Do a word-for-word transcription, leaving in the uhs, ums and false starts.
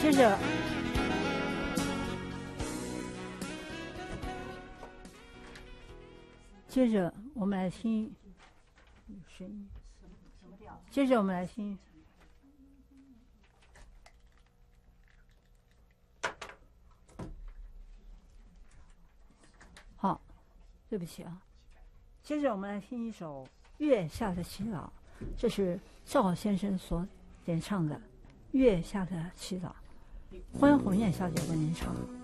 接着，接着我们来听声音。接着我们来听。好，对不起啊。接着我们来听一首《月下的祈祷》，这是赵先生所演唱的《月下的祈祷》，欢迎红艳小姐为您唱。